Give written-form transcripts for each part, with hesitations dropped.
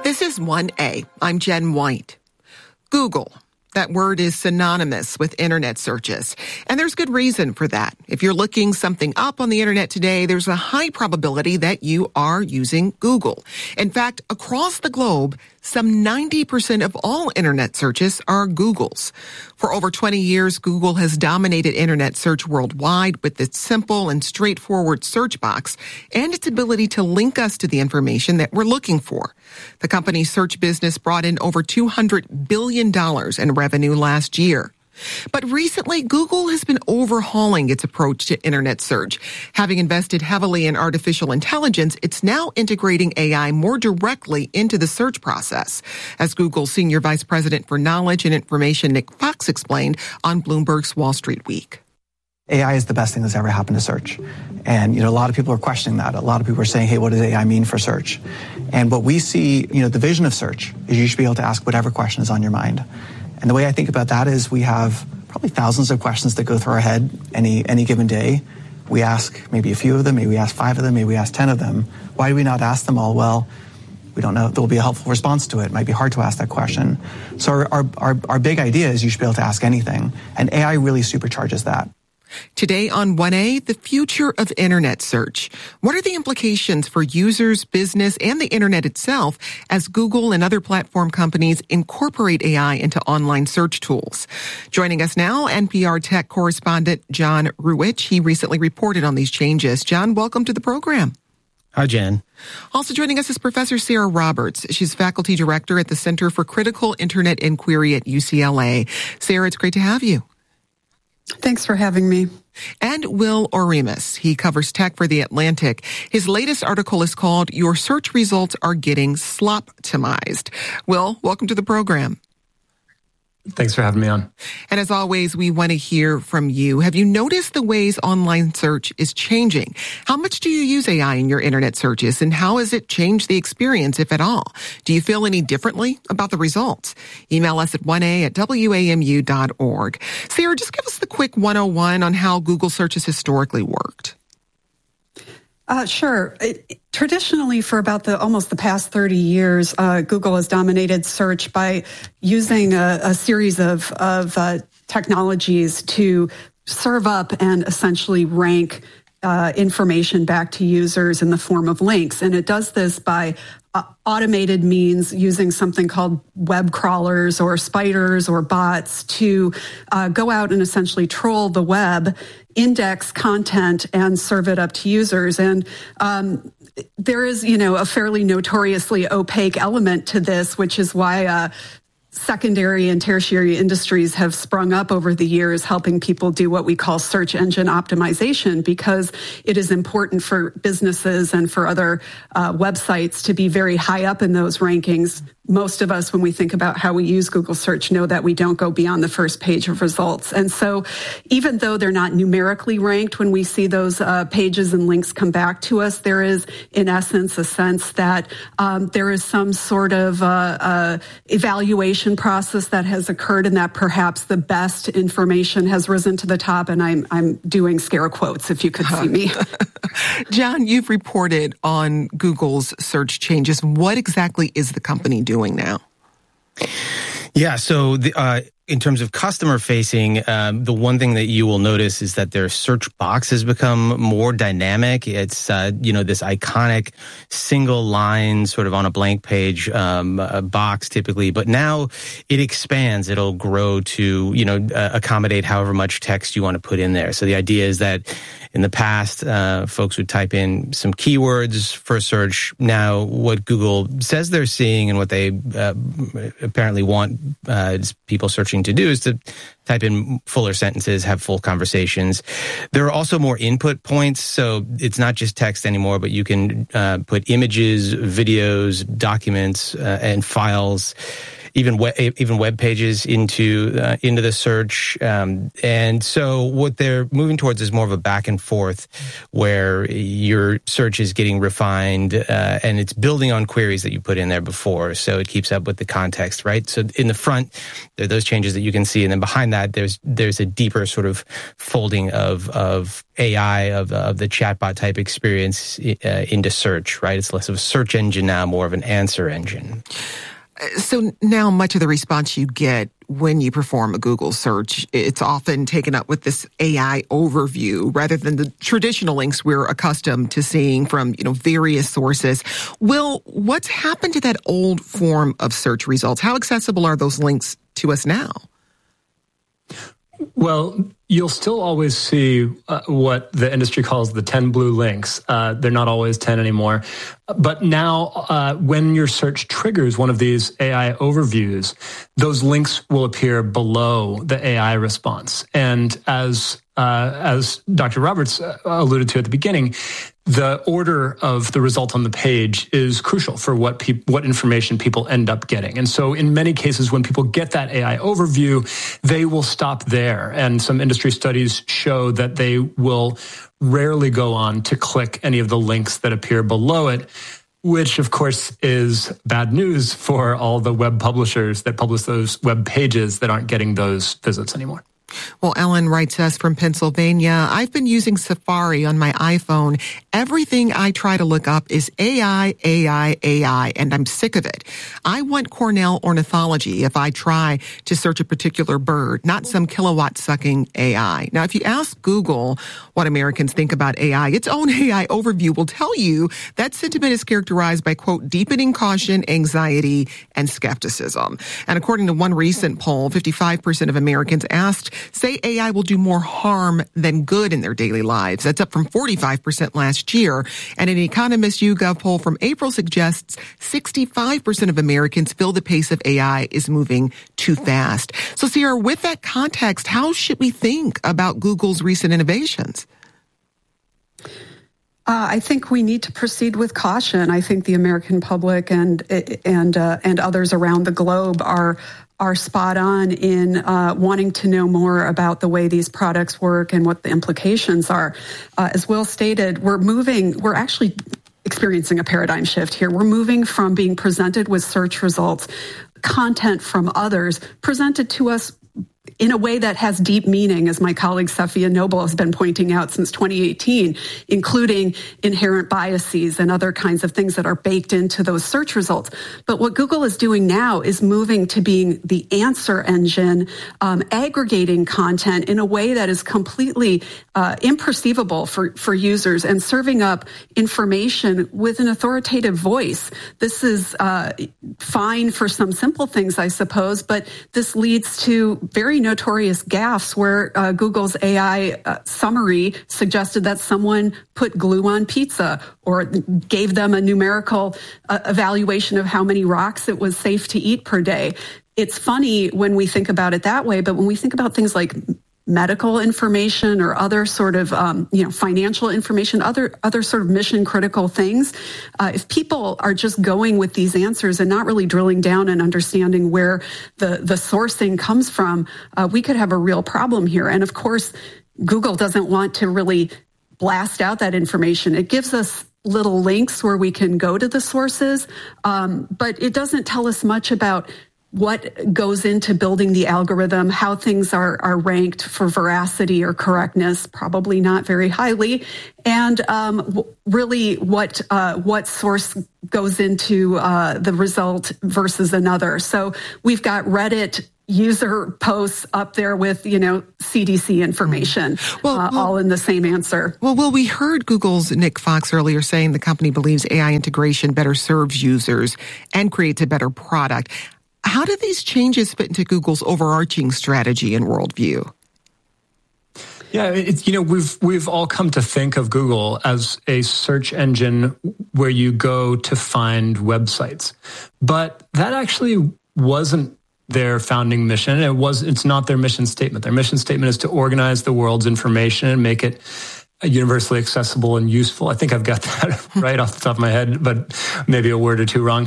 This is 1A. I'm Jen White. Google. That word is synonymous with internet searches. And there's good reason for that. If you're looking something up on the internet today, there's a high probability that you are using Google. In fact, across the globe, some 90% of all internet searches are Google's. For over 20 years, Google has dominated internet search worldwide with its simple and straightforward search box and its ability to link us to the information that we're looking for. The company's search business brought in over $200 billion in revenue last year. But recently, Google has been overhauling its approach to internet search. Having invested heavily in artificial intelligence, it's now integrating AI more directly into the search process. As Google's Senior Vice President for Knowledge and Information, Nick Fox, explained on Bloomberg's Wall Street Week. AI is the best thing that's ever happened to search. And, a lot of people are questioning that. A lot of people are saying, hey, what does AI mean for search? And what we see, the vision of search is you should be able to ask whatever question is on your mind. And the way I think about that is we have probably thousands of questions that go through our head any given day. We ask maybe a few of them, maybe we ask 5 of them, maybe we ask 10 of them. Why do we not ask them all? Well, we don't know if there will be a helpful response to it. It might be hard to ask that question. So our big idea is you should be able to ask anything. And AI really supercharges that. Today on 1A, the future of internet search. What are the implications for users, business, and the internet itself as Google and other platform companies incorporate AI into online search tools? Joining us now, NPR tech correspondent John Ruwitch. He recently reported on these changes. John, welcome to the program. Hi, Jen. Also joining us is Professor Sarah Roberts. She's faculty director at the Center for Critical Internet Inquiry at UCLA. Sarah, it's great to have you. Thanks for having me. And Will Oremus. He covers tech for The Atlantic. His latest article is called Your Search Results Are Getting Sloptimized. Will, welcome to the program. Thanks for having me on. And as always, we want to hear from you. Have you noticed the ways online search is changing? How much do you use AI in your internet searches, and how has it changed the experience, if at all? Do you feel any differently about the results? Email us at 1a@wamu.org. Sarah, just give us the quick 101 on how Google Search has historically worked. Sure. Traditionally, for about almost the past 30 years, Google has dominated search by using a series of technologies to serve up and essentially rank information back to users in the form of links. And it does this by automated means using something called web crawlers or spiders or bots to go out and essentially troll the web, index content, and serve it up to users. And there is, a fairly notoriously opaque element to this, which is why secondary and tertiary industries have sprung up over the years, helping people do what we call search engine optimization, because it is important for businesses and for other websites to be very high up in those rankings. Most of us, when we think about how we use Google search, know that we don't go beyond the first page of results. And so even though they're not numerically ranked, when we see those pages and links come back to us, there is, in essence, a sense that there is some sort of evaluation process that has occurred, and that perhaps the best information has risen to the top. And I'm doing scare quotes if you could see me. John, you've reported on Google's search changes. What exactly is the company doing now? Yeah, so in terms of customer facing, the one thing that you will notice is that their search box has become more dynamic. It's, this iconic single line sort of on a blank page box typically, but now it expands. It'll grow to, accommodate however much text you want to put in there. So the idea is that in the past, folks would type in some keywords for a search. Now, what Google says they're seeing and what they apparently want people searching to do is to type in fuller sentences, have full conversations. There are also more input points, so it's not just text anymore, but you can put images, videos, documents, and files even web pages into the search. And so what they're moving towards is more of a back and forth where your search is getting refined and it's building on queries that you put in there before. So it keeps up with the context, right? So in the front, there are those changes that you can see. And then behind that, there's a deeper sort of folding of AI, of the chatbot type experience into search, right? It's less of a search engine now, more of an answer engine. So now much of the response you get when you perform a Google search, it's often taken up with this AI overview rather than the traditional links we're accustomed to seeing from, various sources. Will, what's happened to that old form of search results? How accessible are those links to us now? Well, you'll still always see what the industry calls the 10 blue links. They're not always 10 anymore. But now, when your search triggers one of these AI overviews, those links will appear below the AI response. And as Dr. Roberts alluded to at the beginning, the order of the result on the page is crucial for what information people end up getting. And so in many cases, when people get that AI overview, they will stop there. And some industry studies show that they will rarely go on to click any of the links that appear below it, which of course is bad news for all the web publishers that publish those web pages that aren't getting those visits anymore. Well, Ellen writes us from Pennsylvania. I've been using Safari on my iPhone. Everything I try to look up is AI, and I'm sick of it. I want Cornell ornithology if I try to search a particular bird, not some kilowatt-sucking AI. Now, if you ask Google what Americans think about AI, its own AI overview will tell you that sentiment is characterized by, quote, deepening caution, anxiety, and skepticism. And according to one recent poll, 55% of Americans asked say AI will do more harm than good in their daily lives. That's up from 45% last year. And an Economist YouGov poll from April suggests 65% of Americans feel the pace of AI is moving too fast. So, Sierra, with that context, how should we think about Google's recent innovations? I think we need to proceed with caution. I think the American public and others around the globe are spot on in wanting to know more about the way these products work and what the implications are. As Will stated, we're actually experiencing a paradigm shift here. We're moving from being presented with search results, content from others, presented to us in a way that has deep meaning, as my colleague Safiya Noble has been pointing out since 2018, including inherent biases and other kinds of things that are baked into those search results. But what Google is doing now is moving to being the answer engine, aggregating content in a way that is completely imperceivable for users and serving up information with an authoritative voice. This is fine for some simple things, I suppose, but this leads to very notorious gaffes where Google's AI summary suggested that someone put glue on pizza or gave them a numerical evaluation of how many rocks it was safe to eat per day. It's funny when we think about it that way, but when we think about things like medical information or other sort of, financial information, other sort of mission critical things. If people are just going with these answers and not really drilling down and understanding where the sourcing comes from, we could have a real problem here. And of course, Google doesn't want to really blast out that information. It gives us little links where we can go to the sources, but it doesn't tell us much about what goes into building the algorithm, how things are ranked for veracity or correctness, probably not very highly, and really what source goes into the result versus another. So we've got Reddit user posts up there with, CDC information, all in the same answer. Well, we heard Google's Nick Fox earlier saying the company believes AI integration better serves users and creates a better product. How do these changes fit into Google's overarching strategy and worldview? Yeah, we've all come to think of Google as a search engine where you go to find websites, but that actually wasn't their founding mission. It's not their mission statement. Their mission statement is to organize the world's information and make it universally accessible and useful. I think I've got that right off the top of my head, but maybe a word or two wrong.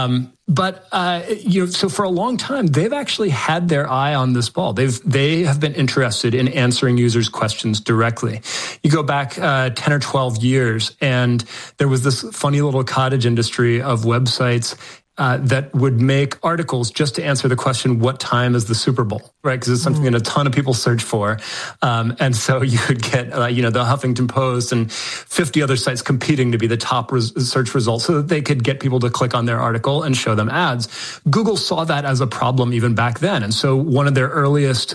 So for a long time, they've actually had their eye on this ball. They have been interested in answering users' questions directly. You go back 10 or 12 years, and there was this funny little cottage industry of websites that would make articles just to answer the question, what time is the Super Bowl, right? Because it's something that a ton of people search for. And so you would get, the Huffington Post and 50 other sites competing to be the top search results so that they could get people to click on their article and show them ads. Google saw that as a problem even back then. And so one of their earliest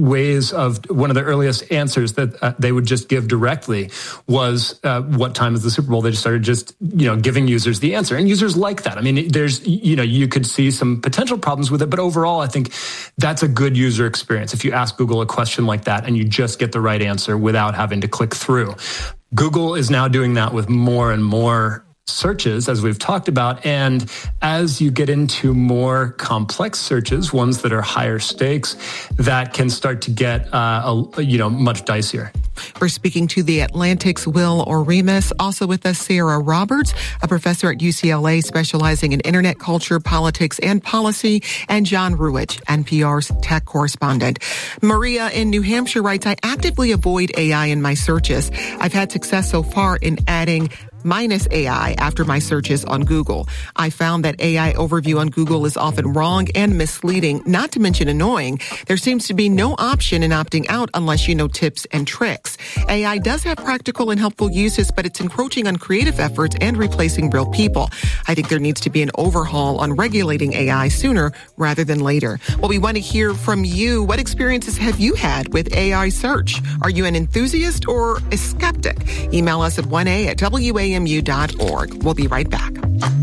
answers that they would just give directly was, what time is the Super Bowl? They just started giving users the answer. And users like that. I mean, you could see some potential problems with it, but overall, I think that's a good user experience. If you ask Google a question like that and you just get the right answer without having to click through. Google is now doing that with more and more searches, as we've talked about. And as you get into more complex searches, ones that are higher stakes, that can start to get, much dicier. We're speaking to The Atlantic's Will Oremus. Also with us, Sarah Roberts, a professor at UCLA specializing in internet culture, politics, and policy, and John Ruwitch, NPR's tech correspondent. Maria in New Hampshire writes, I actively avoid AI in my searches. I've had success so far in adding -AI after my searches on Google. I found that AI overview on Google is often wrong and misleading, not to mention annoying. There seems to be no option in opting out unless you know tips and tricks. AI does have practical and helpful uses, but it's encroaching on creative efforts and replacing real people. I think there needs to be an overhaul on regulating AI sooner rather than later. Well, we want to hear from you. What experiences have you had with AI search? Are you an enthusiast or a skeptic? Email us at 1a@wamu.org. We'll be right back.